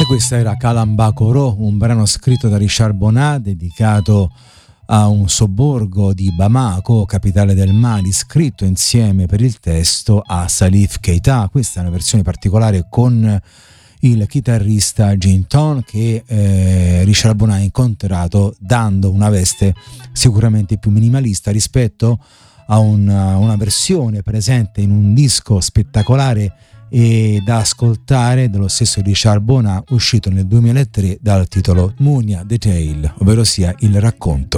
Questa era Kalambakoro, un brano scritto da Richard Bonnat dedicato a un sobborgo di Bamako, capitale del Mali, scritto insieme per il testo a Salif Keita. Questa è una versione particolare con il chitarrista Jinton che Richard Bonnat ha incontrato dando una veste sicuramente più minimalista rispetto a una versione presente in un disco spettacolare e da ascoltare dello stesso Richard Bonnat, uscito nel 2003 dal titolo Munia the Tale, ovvero sia il racconto.